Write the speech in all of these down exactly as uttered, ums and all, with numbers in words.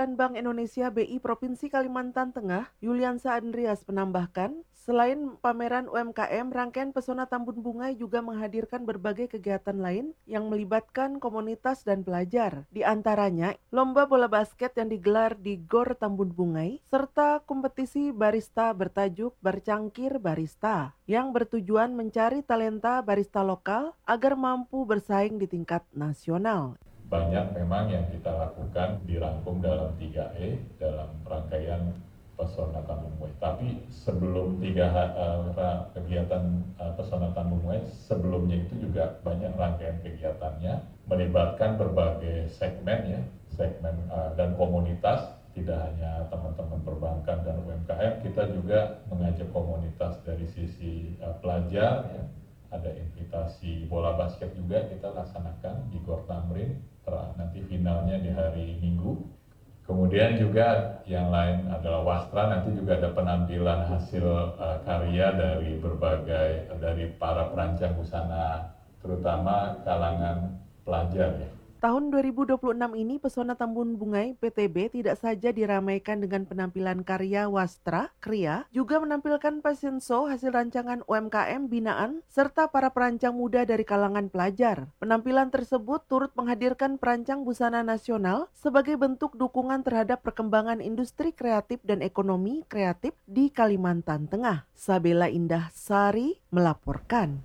Perwakilan Bank Indonesia B I Provinsi Kalimantan Tengah, Yuliansa Andreas menambahkan, selain pameran U M K M, rangkaian Pesona Tambun Bungai juga menghadirkan berbagai kegiatan lain yang melibatkan komunitas dan pelajar. Di antaranya, lomba bola basket yang digelar di Gor Tambun Bungai, serta kompetisi barista bertajuk Barcangkir Barista, yang bertujuan mencari talenta barista lokal agar mampu bersaing di tingkat nasional. Banyak memang yang kita lakukan dirangkum dalam tiga E dalam rangkaian Pesona Tambun Bungai. Tapi sebelum tiga uh, kegiatan uh, Pesona Tambun Bungai, sebelumnya itu juga banyak rangkaian kegiatannya melibatkan berbagai segmen ya, segmen uh, dan komunitas. Tidak hanya teman-teman perbankan dan U M K M, kita juga mengajak komunitas dari sisi uh, pelajar ya. Ada invitasi bola basket juga kita laksanakan di Gor Tamrin, nanti finalnya di hari Minggu. Kemudian juga yang lain adalah Wastra, nanti juga ada penampilan hasil uh, karya dari berbagai, dari para perancang busana, terutama kalangan pelajar ya. Tahun dua ribu dua puluh enam ini Pesona Tambun Bungai P T B tidak saja diramaikan dengan penampilan karya Wastra, Kria, juga menampilkan fashion show hasil rancangan U M K M binaan serta para perancang muda dari kalangan pelajar. Penampilan tersebut turut menghadirkan perancang busana nasional sebagai bentuk dukungan terhadap perkembangan industri kreatif dan ekonomi kreatif di Kalimantan Tengah. Sabela Indah Sari melaporkan.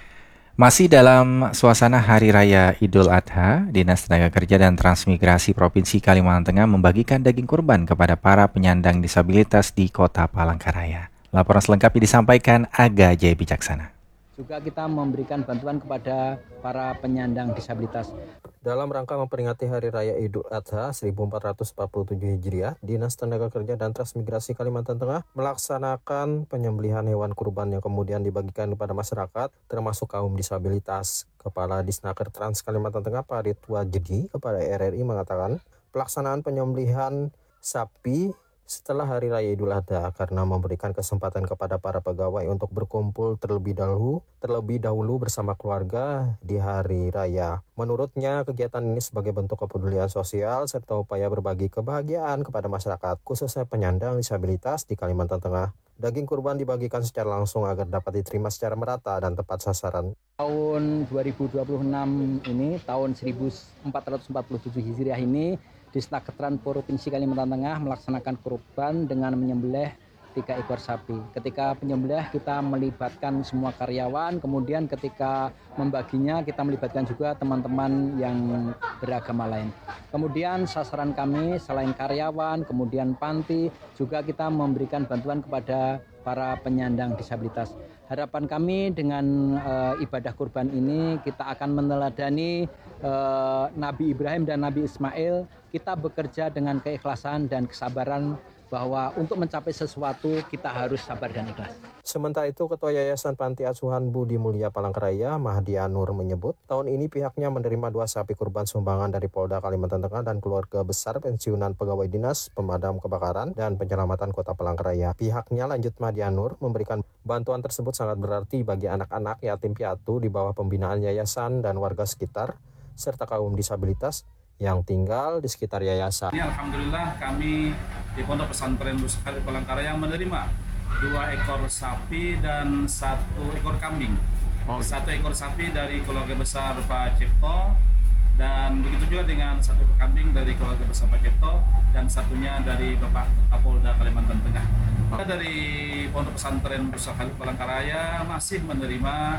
Masih dalam suasana Hari Raya Idul Adha, Dinas Tenaga Kerja dan Transmigrasi Provinsi Kalimantan Tengah membagikan daging kurban kepada para penyandang disabilitas di Kota Palangkaraya. Laporan selengkapnya disampaikan Aga Jaya Bijaksana. Juga kita memberikan bantuan kepada para penyandang disabilitas. Dalam rangka memperingati Hari Raya Idul Adha seribu empat ratus empat puluh tujuh Hijriah, Dinas Tenaga Kerja dan Transmigrasi Kalimantan Tengah melaksanakan penyembelihan hewan kurban yang kemudian dibagikan kepada masyarakat, termasuk kaum disabilitas. Kepala Disnaker Trans Kalimantan Tengah, Pak Ridwan Jadi, kepada R R I mengatakan, pelaksanaan penyembelihan sapi setelah Hari Raya Idul Adha karena memberikan kesempatan kepada para pegawai untuk berkumpul terlebih dahulu terlebih dahulu bersama keluarga di Hari Raya. Menurutnya, kegiatan ini sebagai bentuk kepedulian sosial serta upaya berbagi kebahagiaan kepada masyarakat, khususnya penyandang disabilitas di Kalimantan Tengah. Daging kurban dibagikan secara langsung agar dapat diterima secara merata dan tepat sasaran. Tahun dua ribu dua puluh enam ini, tahun seribu empat ratus empat puluh tujuh Hijriah ini, Disnaker Provinsi Kalimantan Tengah melaksanakan kurban dengan menyembelih tiga ekor sapi. Ketika penyembelih kita melibatkan semua karyawan, kemudian ketika membaginya kita melibatkan juga teman-teman yang beragama lain. Kemudian sasaran kami selain karyawan, kemudian panti, juga kita memberikan bantuan kepada para penyandang disabilitas. Harapan kami dengan e, ibadah kurban ini kita akan meneladani e, Nabi Ibrahim dan Nabi Ismail. Kita bekerja dengan keikhlasan dan kesabaran bahwa untuk mencapai sesuatu kita harus sabar dan ikhlas. Sementara itu, Ketua Yayasan Panti Asuhan Budi Mulia Palangkaraya, Mahdi Anur, menyebut tahun ini pihaknya menerima dua sapi kurban sumbangan dari Polda Kalimantan Tengah dan keluarga besar pensiunan pegawai dinas pemadam kebakaran dan penyelamatan Kota Palangkaraya. Pihaknya, lanjut Mahdi Anur, memberikan bantuan tersebut sangat berarti bagi anak-anak yatim piatu di bawah pembinaan yayasan dan warga sekitar, serta kaum disabilitas yang tinggal di sekitar yayasan. Ini alhamdulillah kami di Pondok Pesantren Busakali Palangkaraya menerima dua ekor sapi dan satu ekor kambing. Oh. Satu ekor sapi dari keluarga besar Pak Cipto dan begitu juga dengan satu ekor kambing dari keluarga besar Pak Cipto dan satunya dari Bapak Kapolda Kalimantan Tengah. Oh. Dari Pondok Pesantren Busakali Palangkaraya masih menerima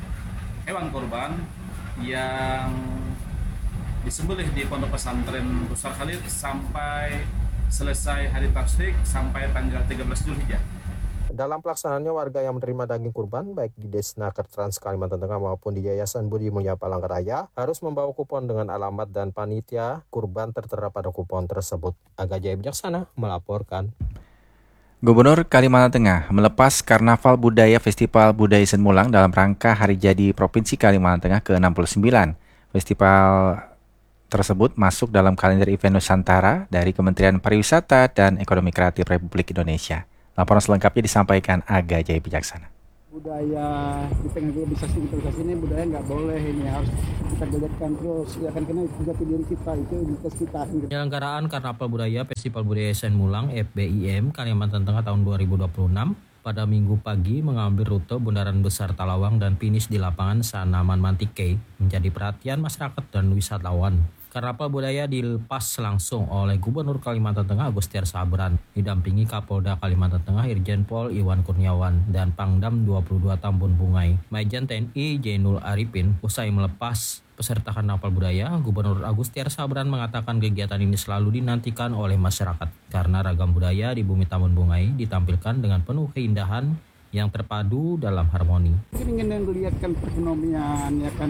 hewan kurban yang disembelih di Pondok Pesantren Busar Khalid sampai selesai hari tasyrik sampai tanggal tiga belas Zulhijjah. Dalam pelaksanaannya, warga yang menerima daging kurban baik di Disnaker Trans Kalimantan Tengah maupun di Yayasan Budi Mulia Palangkaraya harus membawa kupon dengan alamat dan panitia kurban tertera pada kupon tersebut. Aga Jaya Bijaksana melaporkan. Gubernur Kalimantan Tengah melepas Karnaval Budaya Festival Budaya Senmulang dalam rangka Hari Jadi Provinsi Kalimantan Tengah ke enam puluh sembilan. Festival tersebut masuk dalam kalender event Nusantara dari Kementerian Pariwisata dan Ekonomi Kreatif Republik Indonesia. Laporan selengkapnya disampaikan Aga Jaya Bijaksana. Budaya di tengah globalisasi digitalisasi ini budaya nggak boleh, ini harus kita geliatkan terus ya kan, karena itu jati diri kita, itu identitas kita. Penyelenggaraan Karnaval Budaya Festival Budaya Sen Mulang F B I M Kalimantan Tengah tahun dua ribu dua puluh enam pada Minggu pagi mengambil rute Bundaran Besar Talawang dan finish di lapangan Sanaman Mantikei menjadi perhatian masyarakat dan wisatawan. Karnaval Budaya dilepas langsung oleh Gubernur Kalimantan Tengah Agustiar Sabran, didampingi Kapolda Kalimantan Tengah Irjen Pol Iwan Kurniawan dan Pangdam dua puluh dua Tambun Bungai, Majen T N I Jainul Arifin. Usai melepas peserta Karnaval Budaya, Gubernur Agustiar Sabran mengatakan kegiatan ini selalu dinantikan oleh masyarakat karena ragam budaya di bumi Tambun Bungai ditampilkan dengan penuh keindahan yang terpadu dalam harmoni. Mungkin ingin melihatkan perekonomian ya kan,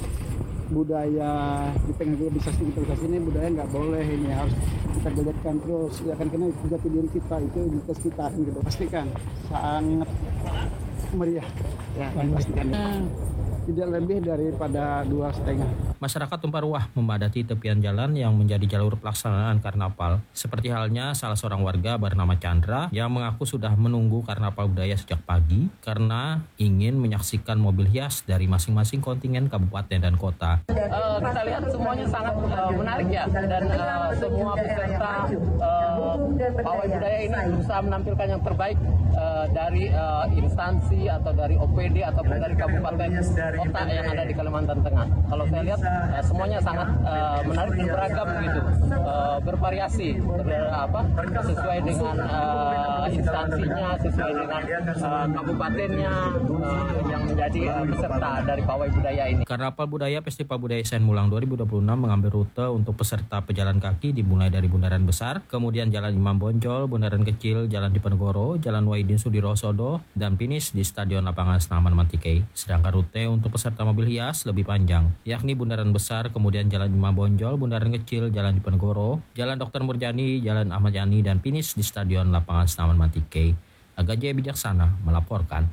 budaya di tengah globalisasi digitalisasi ini budaya nggak boleh, ini harus kita geliatkan terus ya kan, karena itu jati diri kita, itu identitas kita gitu. Pastikan sangat meriah ya, pastikan tidak lebih daripada dua setengah. Masyarakat tumpah ruah memadati tepian jalan yang menjadi jalur pelaksanaan karnaval. Seperti halnya salah seorang warga bernama Chandra yang mengaku sudah menunggu karnaval budaya sejak pagi karena ingin menyaksikan mobil hias dari masing-masing kontingen kabupaten dan kota. Uh, kita lihat semuanya sangat uh, menarik ya, dan uh, semua peserta uh, pawai budaya ini berusaha menampilkan yang terbaik uh, dari uh, instansi atau dari O P D ataupun dari kabupaten kota yang ada di Kalimantan Tengah. Kalau saya lihat uh, semuanya sangat uh, menarik dan beragam gitu, uh, bervariasi ber, apa sesuai dengan uh, instansinya, sesuai dengan uh, kabupatennya uh, yang menjadi uh, peserta dari pawai budaya ini. Karnaval Budaya Festival Budaya Sen Mulang dua ribu dua puluh enam mengambil rute untuk peserta pejalan kaki dimulai dari Bundaran Besar, kemudian Jalan Imam Bonjol, Bundaran Kecil, Jalan Diponegoro, Jalan Wahidin Sudirosodo, dan finish di Stadion Lapangan Sanaman Mantikei. Sedangkan rute untuk peserta mobil hias lebih panjang, yakni Bundaran Besar, kemudian Jalan Imam Bonjol, Bundaran Kecil, Jalan Diponegoro, Jalan Dokter Murjani, Jalan Ahmad Yani, dan finish di Stadion Lapangan Sanaman Mantikei. Aga Jaya Bijaksana melaporkan.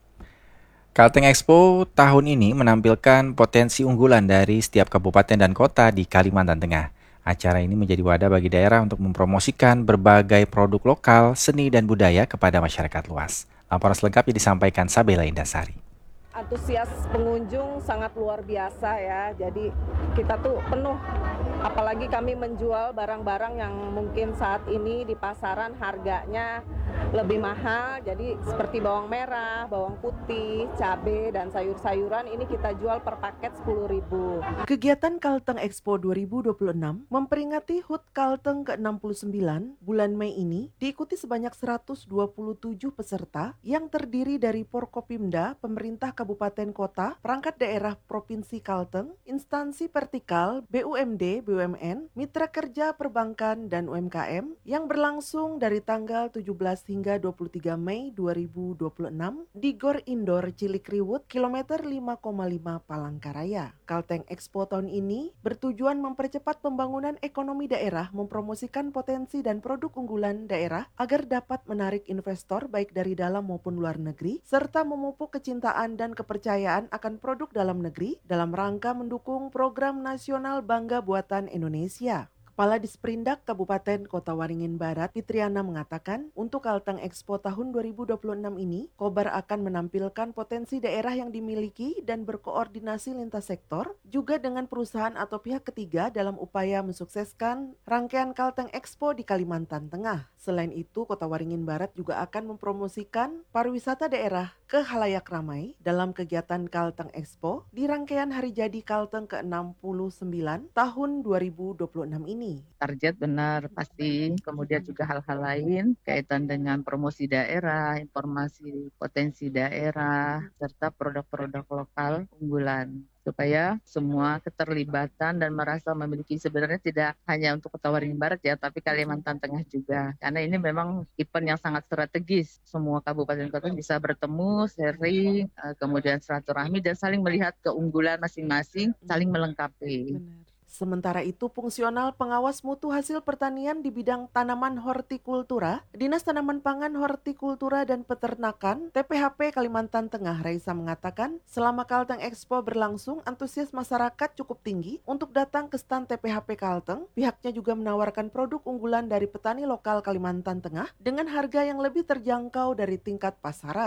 Kalteng Expo tahun ini menampilkan potensi unggulan dari setiap kabupaten dan kota di Kalimantan Tengah. Acara ini menjadi wadah bagi daerah untuk mempromosikan berbagai produk lokal, seni, dan budaya kepada masyarakat luas. Laporan selengkapnya disampaikan Sabela Indasari. Antusias pengunjung sangat luar biasa ya, jadi kita tuh penuh, apalagi kami menjual barang-barang yang mungkin saat ini di pasaran harganya lebih mahal, jadi seperti bawang merah, bawang putih, cabai, dan sayur-sayuran ini kita jual per paket sepuluh ribu. Kegiatan Kalteng Expo dua ribu dua puluh enam memperingati H U T Kalteng ke enam puluh sembilan bulan Mei ini diikuti sebanyak seratus dua puluh tujuh peserta yang terdiri dari Forkopimda, pemerintah kabupaten kota, perangkat daerah Provinsi Kalteng, instansi vertikal, B U M D, B U M N, mitra kerja perbankan, dan U M K M yang berlangsung dari tanggal tujuh belas hingga dua puluh tiga Mei dua ribu dua puluh enam di Gor Indoor Cilikriwut, kilometer lima koma lima Palangkaraya. Kalteng Expo tahun ini bertujuan mempercepat pembangunan ekonomi daerah, mempromosikan potensi dan produk unggulan daerah agar dapat menarik investor baik dari dalam maupun luar negeri, serta memupuk kecintaan dan kepercayaan akan produk dalam negeri dalam rangka mendukung program nasional Bangga Buatan Indonesia. Kepala Disperindak Kabupaten Kota Waringin Barat, Fitriana, mengatakan untuk Kalteng Expo tahun dua ribu dua puluh enam ini, Kobar akan menampilkan potensi daerah yang dimiliki dan berkoordinasi lintas sektor, juga dengan perusahaan atau pihak ketiga dalam upaya mensukseskan rangkaian Kalteng Expo di Kalimantan Tengah. Selain itu, Kota Waringin Barat juga akan mempromosikan pariwisata daerah ke khalayak ramai dalam kegiatan Kalteng Expo di rangkaian Hari Jadi Kalteng ke enam puluh sembilan tahun dua ribu dua puluh enam ini. Target benar pasti, kemudian juga hal-hal lain kaitan dengan promosi daerah, informasi potensi daerah, serta produk-produk lokal unggulan. Supaya semua keterlibatan dan merasa memiliki, sebenarnya tidak hanya untuk Kota Waringin Barat ya, tapi Kalimantan Tengah juga. Karena ini memang event yang sangat strategis. Semua kabupaten kota bisa bertemu, sharing, kemudian silaturahmi dan saling melihat keunggulan masing-masing, saling melengkapi. Benar. Sementara itu, fungsional pengawas mutu hasil pertanian di bidang tanaman hortikultura, Dinas Tanaman Pangan, Hortikultura, dan Peternakan, T P H P Kalimantan Tengah, Raisa, mengatakan selama Kalteng Expo berlangsung, antusias masyarakat cukup tinggi untuk datang ke stand T P H P Kalteng. Pihaknya juga menawarkan produk unggulan dari petani lokal Kalimantan Tengah dengan harga yang lebih terjangkau dari tingkat pasaran.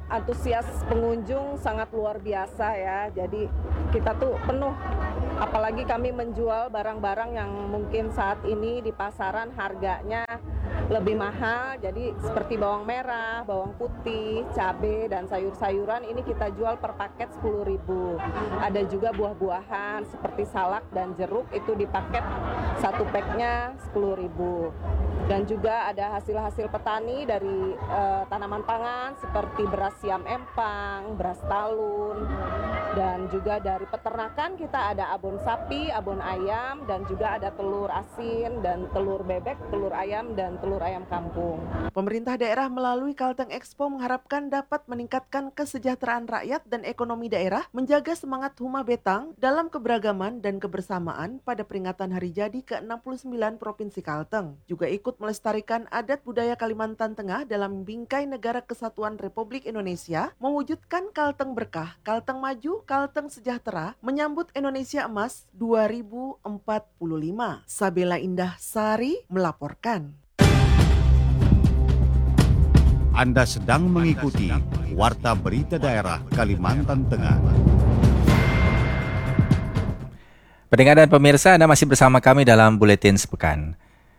antusias pengunjung sangat luar biasa ya. Jadi kita tuh penuh, apalagi kami menjual barang-barang yang mungkin saat ini di pasaran harganya lebih mahal. Jadi seperti bawang merah, bawang putih, cabai, dan sayur-sayuran ini kita jual per paket sepuluh ribu. Ada juga buah-buahan seperti salak dan jeruk, itu di paket satu packnya sepuluh ribu. Dan juga ada hasil-hasil petani dari eh, tanaman pangan seperti beras siam empang, beras talun, dan juga dari peternakan kita ada abon sapi, abon ayam, dan juga ada telur asin dan telur bebek, telur ayam, dan telur ayam kampung. Pemerintah daerah melalui Kalteng Expo mengharapkan dapat meningkatkan kesejahteraan rakyat dan ekonomi daerah, menjaga semangat Huma Betang dalam keberagaman dan kebersamaan pada peringatan hari jadi ke enam puluh sembilan Provinsi Kalteng. Juga ikut melestarikan adat budaya Kalimantan Tengah dalam Bingkai Negara Kesatuan Republik Indonesia, mewujudkan Kalteng Berkah, Kalteng Maju, Kalteng Sejahtera, menyambut Indonesia Emas dua ribu empat puluh lima. Sabela Indah Sari melaporkan. Anda sedang mengikuti Warta Berita Daerah Kalimantan Tengah. Pendengar dan pemirsa, Anda masih bersama kami dalam Buletin Sepekan.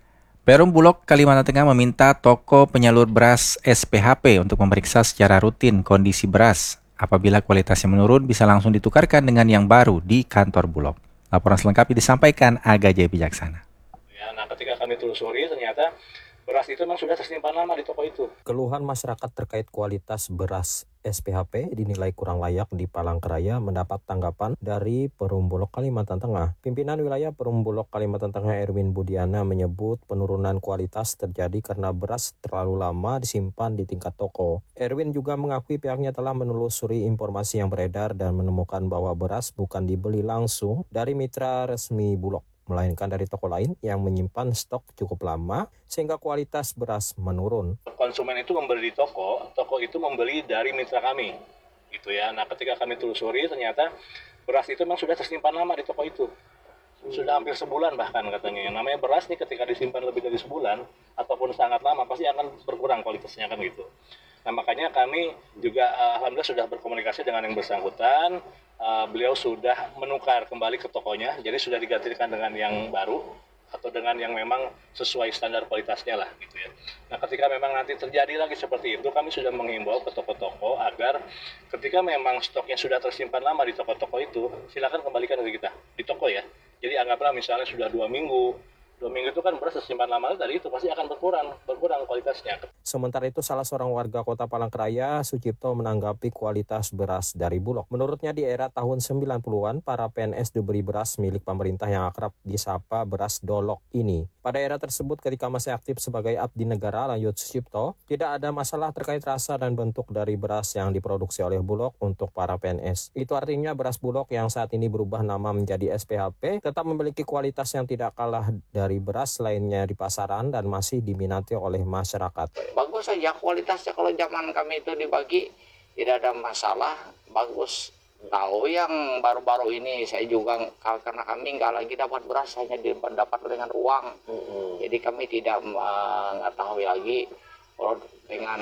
Perum Bulog Kalimantan Tengah meminta toko penyalur beras S P H P untuk memeriksa secara rutin kondisi beras. Apabila kualitasnya menurun, bisa langsung ditukarkan dengan yang baru di kantor Bulog. Laporan selengkapnya disampaikan Aga Jaya Bijaksana. Ya, nah ketika kami telusuri ternyata beras itu memang sudah tersimpan lama di toko itu. Keluhan masyarakat terkait kualitas beras S P H P dinilai kurang layak di Palangkaraya mendapat tanggapan dari Perum Bulog Kalimantan Tengah. Pimpinan wilayah Perum Bulog Kalimantan Tengah Erwin Budiana menyebut penurunan kualitas terjadi karena beras terlalu lama disimpan di tingkat toko. Erwin juga mengakui pihaknya telah menelusuri informasi yang beredar dan menemukan bahwa beras bukan dibeli langsung dari mitra resmi Bulog, melainkan dari toko lain yang menyimpan stok cukup lama sehingga kualitas beras menurun. Konsumen itu membeli di toko, toko itu membeli dari mitra kami, gitu ya. Nah, ketika kami telusuri ternyata beras itu memang sudah tersimpan lama di toko itu, sudah hampir sebulan bahkan katanya. Yang namanya beras nih ketika disimpan lebih dari sebulan ataupun sangat lama pasti akan berkurang kualitasnya kan gitu. Nah, makanya kami juga uh, alhamdulillah sudah berkomunikasi dengan yang bersangkutan. Uh, beliau sudah menukar kembali ke tokonya, jadi sudah digantikan dengan yang baru atau dengan yang memang sesuai standar kualitasnya lah gitu ya. Nah, ketika memang nanti terjadi lagi seperti itu, kami sudah menghimbau ke toko-toko agar ketika memang stoknya sudah tersimpan lama di toko-toko itu, silakan kembalikan ke kita di toko ya. Jadi anggaplah misalnya sudah dua minggu, dua minggu itu kan beras tersimpan lama dari itu pasti akan berkurang, berkurang kualitasnya. Sementara itu salah seorang warga Kota Palangkaraya, Sucipto, menanggapi kualitas beras dari Bulog. Menurutnya di era tahun sembilan puluhan, para P N S diberi beras milik pemerintah yang akrab disapa beras dolok ini. Pada era tersebut ketika masih aktif sebagai abdi negara, lanjut Sucipto, tidak ada masalah terkait rasa dan bentuk dari beras yang diproduksi oleh Bulog untuk para P N S. Itu artinya beras Bulog yang saat ini berubah nama menjadi S P H P tetap memiliki kualitas yang tidak kalah dari dari beras lainnya di pasaran dan masih diminati oleh masyarakat. Bagus saja kualitasnya, kalau zaman kami itu dibagi tidak ada masalah, bagus. Tahu yang baru-baru ini saya juga karena kami nggak lagi dapat beras, hanya dapat dengan uang. Mm-hmm. Jadi kami tidak mengetahui lagi kalau dengan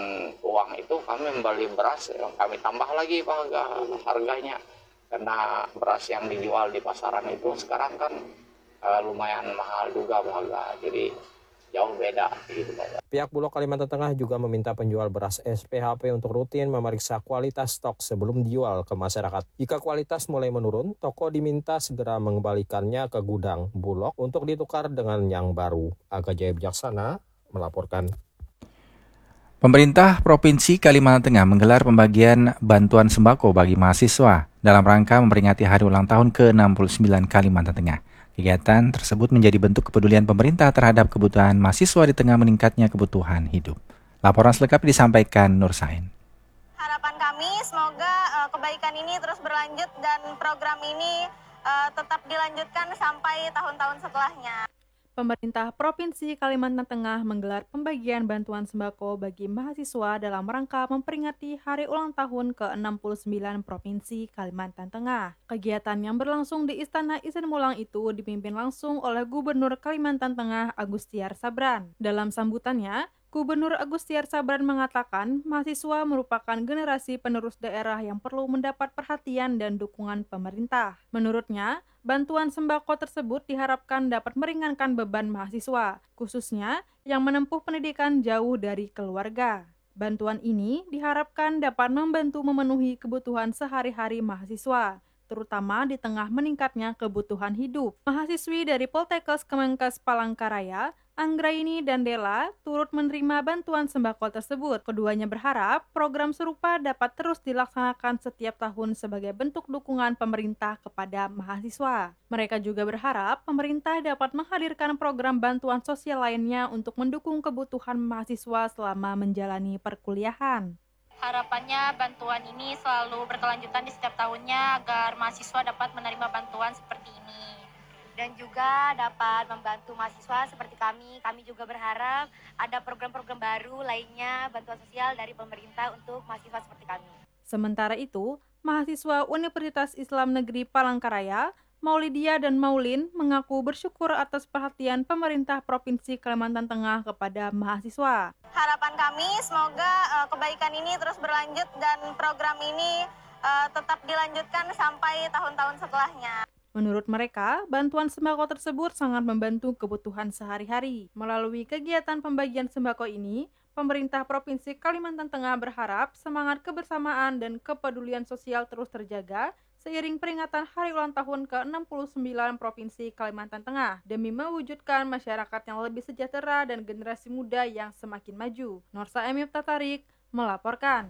uang itu kami membeli beras, kami tambah lagi harga harganya karena beras yang dijual di pasaran itu sekarang kan Uh, lumayan mahal juga harga, jadi jauh beda gitu. Pihak Bulog Kalimantan Tengah juga meminta penjual beras S P H P untuk rutin memeriksa kualitas stok sebelum dijual ke masyarakat. Jika kualitas mulai menurun, toko diminta segera mengembalikannya ke gudang Bulog untuk ditukar dengan yang baru. Aga Jaya Bijaksana melaporkan. Pemerintah Provinsi Kalimantan Tengah menggelar pembagian bantuan sembako bagi mahasiswa dalam rangka memperingati hari ulang tahun ke enam puluh sembilan Kalimantan Tengah. Kegiatan tersebut menjadi bentuk kepedulian pemerintah terhadap kebutuhan mahasiswa di tengah meningkatnya kebutuhan hidup. Laporan selengkapnya disampaikan Nur Sain. Harapan kami semoga uh, kebaikan ini terus berlanjut dan program ini uh, tetap dilanjutkan sampai tahun-tahun setelahnya. Pemerintah Provinsi Kalimantan Tengah menggelar pembagian bantuan sembako bagi mahasiswa dalam rangka memperingati hari ulang tahun ke enam puluh sembilan Provinsi Kalimantan Tengah. Kegiatan yang berlangsung di Istana Isen Mulang itu dipimpin langsung oleh Gubernur Kalimantan Tengah Agustiar Sabran. Dalam sambutannya, Gubernur Agustiar Sabran mengatakan mahasiswa merupakan generasi penerus daerah yang perlu mendapat perhatian dan dukungan pemerintah. Menurutnya, bantuan sembako tersebut diharapkan dapat meringankan beban mahasiswa, khususnya yang menempuh pendidikan jauh dari keluarga. Bantuan ini diharapkan dapat membantu memenuhi kebutuhan sehari-hari mahasiswa, terutama di tengah meningkatnya kebutuhan hidup. Mahasiswi dari Poltekkes Kemenkes Palangkaraya, Anggraini dan Della turut menerima bantuan sembako tersebut. Keduanya berharap program serupa dapat terus dilaksanakan setiap tahun sebagai bentuk dukungan pemerintah kepada mahasiswa. Mereka juga berharap pemerintah dapat menghadirkan program bantuan sosial lainnya untuk mendukung kebutuhan mahasiswa selama menjalani perkuliahan. Harapannya bantuan ini selalu berkelanjutan di setiap tahunnya agar mahasiswa dapat menerima bantuan seperti ini. Dan juga dapat membantu mahasiswa seperti kami. Kami juga berharap ada program-program baru lainnya bantuan sosial dari pemerintah untuk mahasiswa seperti kami. Sementara itu, mahasiswa Universitas Islam Negeri Palangkaraya, Maulidia dan Maulin mengaku bersyukur atas perhatian pemerintah Provinsi Kalimantan Tengah kepada mahasiswa. Harapan kami semoga uh, kebaikan ini terus berlanjut dan program ini uh, tetap dilanjutkan sampai tahun-tahun setelahnya. Menurut mereka, bantuan sembako tersebut sangat membantu kebutuhan sehari-hari. Melalui kegiatan pembagian sembako ini, pemerintah Provinsi Kalimantan Tengah berharap semangat kebersamaan dan kepedulian sosial terus terjaga seiring peringatan Hari Ulang Tahun ke enam puluh sembilan Provinsi Kalimantan Tengah demi mewujudkan masyarakat yang lebih sejahtera dan generasi muda yang semakin maju. Norsa Emif Tatarik melaporkan.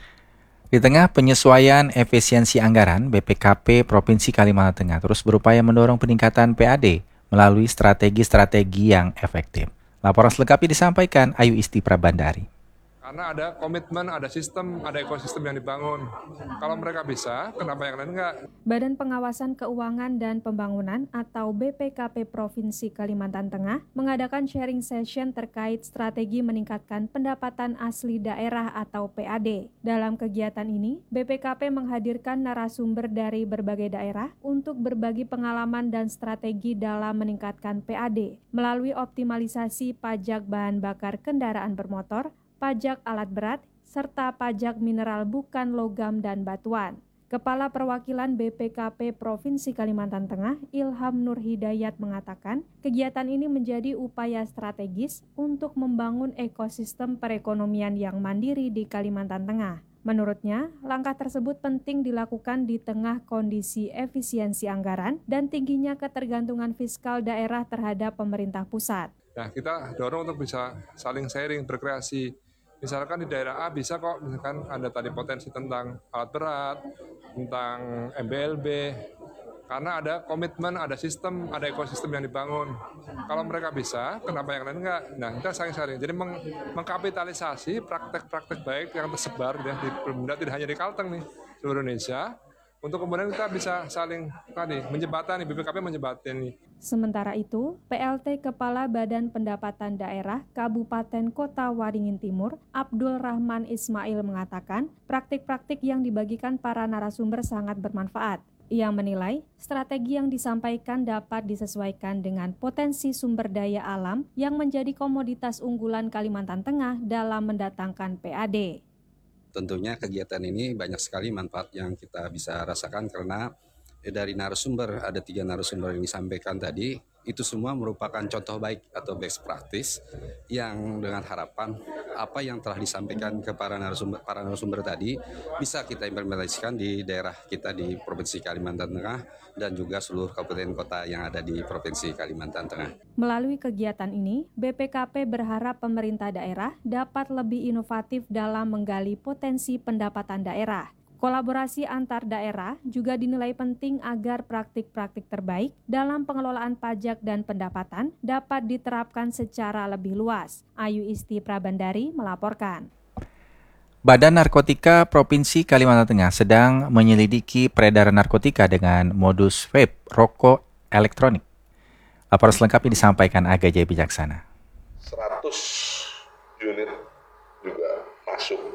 Di tengah penyesuaian efisiensi anggaran, B P K P Provinsi Kalimantan Tengah terus berupaya mendorong peningkatan P A D melalui strategi-strategi yang efektif. Laporan selengkapnya disampaikan Ayu Isti Prabandari. Karena ada komitmen, ada sistem, ada ekosistem yang dibangun. Kalau mereka bisa, kenapa yang lain enggak? Badan Pengawasan Keuangan dan Pembangunan atau B P K P Provinsi Kalimantan Tengah mengadakan sharing session terkait strategi meningkatkan pendapatan asli daerah atau P A D. Dalam kegiatan ini, B P K P menghadirkan narasumber dari berbagai daerah untuk berbagi pengalaman dan strategi dalam meningkatkan P A D melalui optimalisasi pajak bahan bakar kendaraan bermotor, pajak alat berat, serta pajak mineral bukan logam dan batuan. Kepala Perwakilan B P K P Provinsi Kalimantan Tengah, Ilham Nur Hidayat mengatakan, kegiatan ini menjadi upaya strategis untuk membangun ekosistem perekonomian yang mandiri di Kalimantan Tengah. Menurutnya, langkah tersebut penting dilakukan di tengah kondisi efisiensi anggaran dan tingginya ketergantungan fiskal daerah terhadap pemerintah pusat. Nah, kita dorong untuk bisa saling sharing, berkreasi. Misalkan di daerah A bisa kok, misalkan ada tadi potensi tentang alat berat, tentang M B L B, karena ada komitmen, ada sistem, ada ekosistem yang dibangun. Kalau mereka bisa, kenapa yang lain enggak? Nah, kita saling-saling. Jadi meng- mengkapitalisasi praktek-praktek baik yang tersebar ya, di Pemuda, tidak hanya di Kalteng nih, seluruh Indonesia, untuk kemudian kita bisa saling tadi menjembatani, B P K P menjembatani. Sementara itu, P L T Kepala Badan Pendapatan Daerah Kabupaten Kota Waringin Timur, Abdul Rahman Ismail mengatakan, praktik-praktik yang dibagikan para narasumber sangat bermanfaat. Ia menilai, strategi yang disampaikan dapat disesuaikan dengan potensi sumber daya alam yang menjadi komoditas unggulan Kalimantan Tengah dalam mendatangkan P A D. Tentunya kegiatan ini banyak sekali manfaat yang kita bisa rasakan karena dari narasumber, ada tiga narasumber yang disampaikan tadi, itu semua merupakan contoh baik atau best practice yang dengan harapan apa yang telah disampaikan ke para narasumber, para narasumber tadi bisa kita implementasikan di daerah kita di Provinsi Kalimantan Tengah dan juga seluruh kabupaten kota yang ada di Provinsi Kalimantan Tengah. Melalui kegiatan ini, B P K P berharap pemerintah daerah dapat lebih inovatif dalam menggali potensi pendapatan daerah. Kolaborasi antar daerah juga dinilai penting agar praktik-praktik terbaik dalam pengelolaan pajak dan pendapatan dapat diterapkan secara lebih luas. Ayu Isti Prabandari melaporkan. Badan Narkotika Provinsi Kalimantan Tengah sedang menyelidiki peredaran narkotika dengan modus vape rokok elektronik. Laporan selengkapnya disampaikan Aga Jaya Bijaksana. seratus unit juga masuk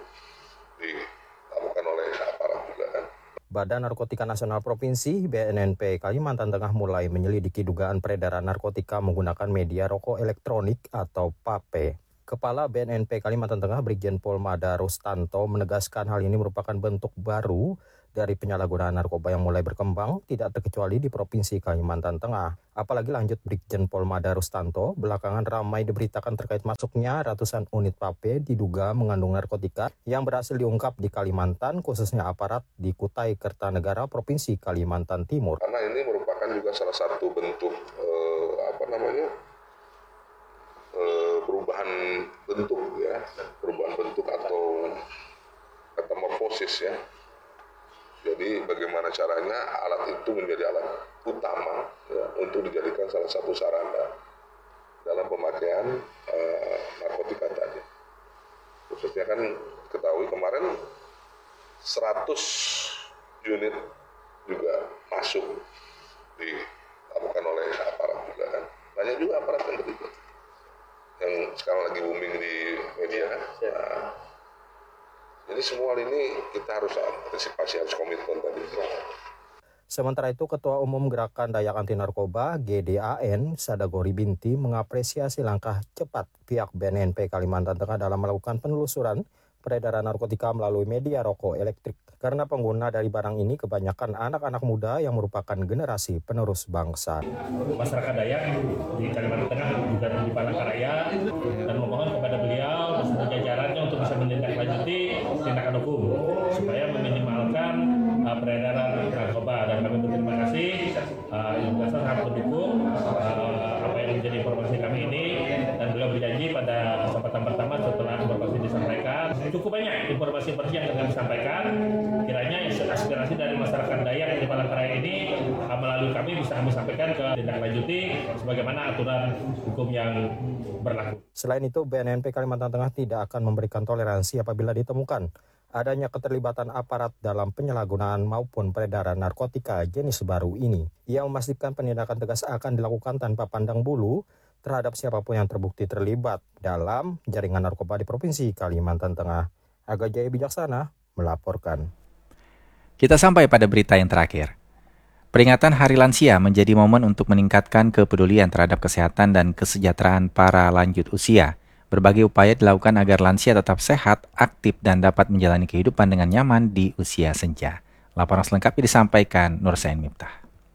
dilakukan oleh aparat juga kan. Badan Narkotika Nasional Provinsi B N N P Kalimantan Tengah mulai menyelidiki dugaan peredaran narkotika menggunakan media rokok elektronik atau vape. Kepala B N N P Kalimantan Tengah Brigjen Pol Mada Rustanto menegaskan hal ini merupakan bentuk baru dari penyalahgunaan narkoba yang mulai berkembang tidak terkecuali di Provinsi Kalimantan Tengah. Apalagi lanjut Brigjen Pol Mada Rustanto, belakangan ramai diberitakan terkait masuknya ratusan unit vape diduga mengandung narkotika yang berhasil diungkap di Kalimantan, khususnya aparat di Kutai Kertanegara, Provinsi Kalimantan Timur. Karena ini merupakan juga salah satu bentuk eh, apa namanya eh, perubahan bentuk ya, perubahan bentuk atau metamorfosis ya. Jadi bagaimana caranya alat itu menjadi alat utama ya, untuk dijadikan salah satu sarana dalam pemakaian uh, narkotika tadi. Khususnya kan ketahui kemarin seratus unit juga masuk dilakukan oleh aparat juga kan. Banyak juga aparat yang begitu, yang sekarang lagi booming di media kan. Nah, jadi semua ini kita harus antisipasi, harus komitmen tadi. Sementara itu, Ketua Umum Gerakan Dayak Anti Narkoba G D A N Sadagori Binti mengapresiasi langkah cepat pihak B N N P Kalimantan Tengah dalam melakukan penelusuran peredaran narkotika melalui media rokok elektrik. Karena pengguna dari barang ini kebanyakan anak-anak muda yang merupakan generasi penerus bangsa. Masyarakat Dayak di Kalimantan Tengah juga di Palangkaraya dan memohon kepada beliau beserta jajarannya untuk bisa menindaklanjuti tindakan hukum supaya meminimalkan uh, peredaran narkoba, dan kami berterima kasih uh, yang biasa sangat mendukung uh, apa yang menjadi informasi kami ini, dan beliau berjanji pada kesempatan pertama setelah informasi disampaikan cukup banyak informasi-informasi yang kami sampaikan. Kiranya aspirasi dari masyarakat Dayak di Palangkaraya ini uh, melalui kami bisa kami sampaikan ke tindak-lanjuti sebagaimana aturan hukum yang berlaku. Selain itu, B N N P Kalimantan Tengah tidak akan memberikan toleransi apabila ditemukan adanya keterlibatan aparat dalam penyalahgunaan maupun peredaran narkotika jenis baru ini. Ia memastikan penindakan tegas akan dilakukan tanpa pandang bulu terhadap siapapun yang terbukti terlibat dalam jaringan narkoba di Provinsi Kalimantan Tengah. Aga Jaya Bijaksana melaporkan. Kita sampai pada berita yang terakhir. Peringatan Hari Lansia menjadi momen untuk meningkatkan kepedulian terhadap kesehatan dan kesejahteraan para lanjut usia. Berbagai upaya dilakukan agar lansia tetap sehat, aktif, dan dapat menjalani kehidupan dengan nyaman di usia senja. Laporan selengkapnya disampaikan Nur Sain Miftah.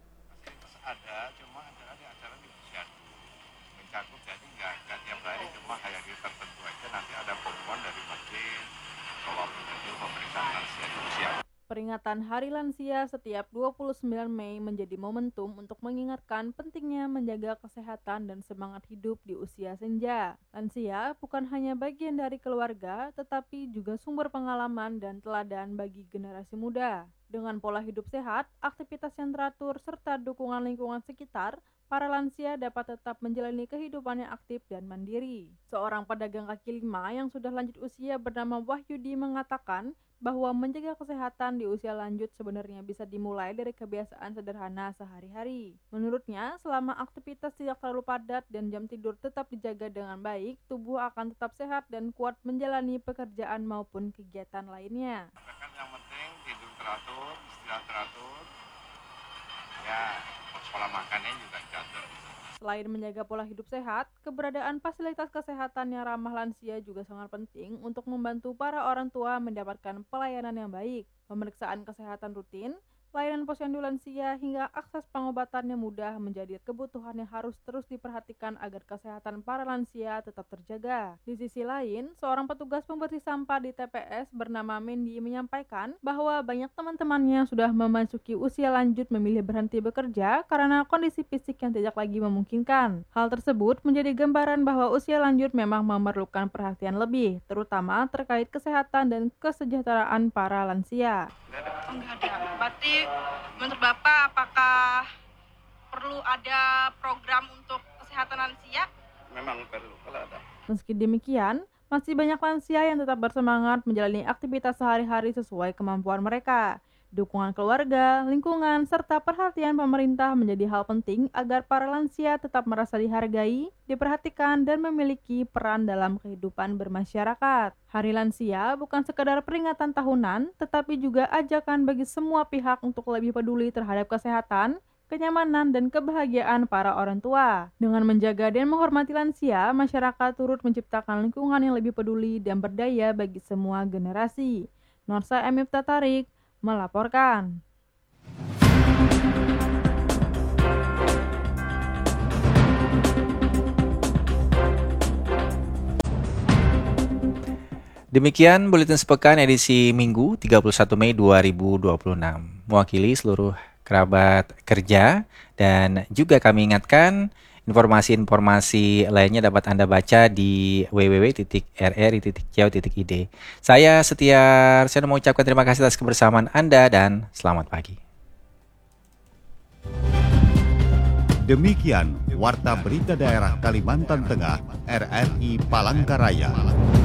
Ada, cuma adalah di acara di usia mencakup, jadi nggak nggak tiap hari, cuma kayak di tertentu aja. Nanti ada pengumuman dari masjid kalau menuju pemeriksaan lansia di usia. Peringatan Hari Lansia setiap dua puluh sembilan Mei menjadi momentum untuk mengingatkan pentingnya menjaga kesehatan dan semangat hidup di usia senja. Lansia bukan hanya bagian dari keluarga, tetapi juga sumber pengalaman dan teladan bagi generasi muda. Dengan pola hidup sehat, aktivitas yang teratur, serta dukungan lingkungan sekitar, para lansia dapat tetap menjalani kehidupan yang aktif dan mandiri. Seorang pedagang kaki lima yang sudah lanjut usia bernama Wahyudi mengatakan bahwa menjaga kesehatan di usia lanjut sebenarnya bisa dimulai dari kebiasaan sederhana sehari-hari. Menurutnya, selama aktivitas tidak terlalu padat dan jam tidur tetap dijaga dengan baik, tubuh akan tetap sehat dan kuat menjalani pekerjaan maupun kegiatan lainnya. Yang penting tidur teratur, istirahat teratur, ya pola makannya juga diatur. Selain menjaga pola hidup sehat, keberadaan fasilitas kesehatan yang ramah lansia juga sangat penting untuk membantu para orang tua mendapatkan pelayanan yang baik, pemeriksaan kesehatan rutin, layanan posyandu lansia, hingga akses pengobatan yang mudah menjadi kebutuhan yang harus terus diperhatikan agar kesehatan para lansia tetap terjaga. Di sisi lain, seorang petugas pembersih sampah di T P S bernama Mendy menyampaikan bahwa banyak teman-temannya sudah memasuki usia lanjut memilih berhenti bekerja karena kondisi fisik yang tidak lagi memungkinkan. Hal tersebut menjadi gambaran bahwa usia lanjut memang memerlukan perhatian lebih, terutama terkait kesehatan dan kesejahteraan para lansia. Enggak ada. Berarti menurut Bapak apakah perlu ada program untuk kesehatan lansia? Memang perlu kalau ada. Meski demikian, masih banyak lansia yang tetap bersemangat menjalani aktivitas sehari-hari sesuai kemampuan mereka. Dukungan keluarga, lingkungan, serta perhatian pemerintah menjadi hal penting agar para lansia tetap merasa dihargai, diperhatikan, dan memiliki peran dalam kehidupan bermasyarakat. Hari Lansia bukan sekadar peringatan tahunan, tetapi juga ajakan bagi semua pihak untuk lebih peduli terhadap kesehatan, kenyamanan, dan kebahagiaan para orang tua. Dengan menjaga dan menghormati lansia, masyarakat turut menciptakan lingkungan yang lebih peduli dan berdaya bagi semua generasi. Norsa M. Miftah Tarik melaporkan. Demikian Buletin Sepekan edisi Minggu tiga puluh satu Mei dua ribu dua puluh enam. Mewakili seluruh kerabat kerja dan juga kami ingatkan informasi-informasi lainnya dapat Anda baca di w w w titik r r i titik c o titik i d. Saya Setiar, saya mengucapkan terima kasih atas kebersamaan Anda dan selamat pagi. Demikian Warta Berita Daerah Kalimantan Tengah R R I Palangkaraya.